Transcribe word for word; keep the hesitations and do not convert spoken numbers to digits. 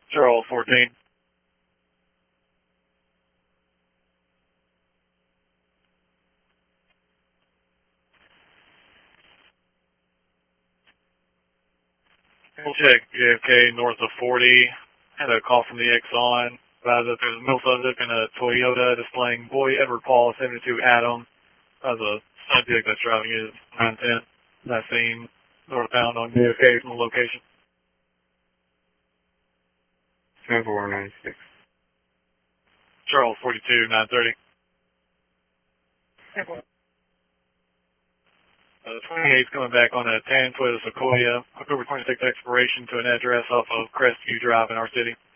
Charles fourteen. We'll check J F K north of forty. Had a call from the Exxon. About that there's a mill subject in a Toyota displaying Boy Edward Paul seventy-two Adam. As a subject that's driving his nine ten. That scene northbound on J F K from the location. seven four nine six. Charles forty-two, nine thirty. Uh, twenty-eight's coming back on a tan Toyota Sequoia, October twenty-sixth expiration to an address off of Crestview Drive in our city.